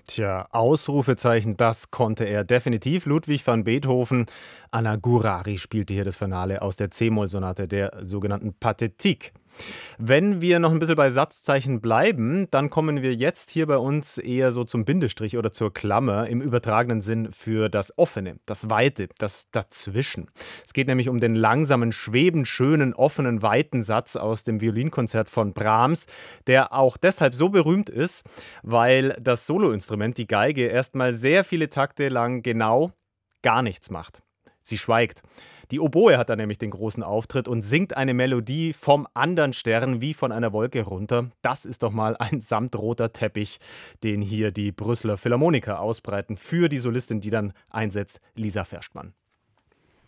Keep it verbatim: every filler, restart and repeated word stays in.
Tja, Ausrufezeichen, das konnte er definitiv. Ludwig van Beethoven. Anna Gurari spielte hier das Finale aus der C-Moll-Sonate, der sogenannten Pathétique. Wenn wir noch ein bisschen bei Satzzeichen bleiben, dann kommen wir jetzt hier bei uns eher so zum Bindestrich oder zur Klammer im übertragenen Sinn für das Offene, das Weite, das Dazwischen. Es geht nämlich um den langsamen, schwebend schönen, offenen, weiten Satz aus dem Violinkonzert von Brahms, der auch deshalb so berühmt ist, weil das Soloinstrument, die Geige, erstmal sehr viele Takte lang genau gar nichts macht. Sie schweigt. Die Oboe hat da nämlich den großen Auftritt und singt eine Melodie vom anderen Stern wie von einer Wolke runter. Das ist doch mal ein samtroter Teppich, den hier die Brüsseler Philharmoniker ausbreiten für die Solistin, die dann einsetzt, Lisa Verstmann.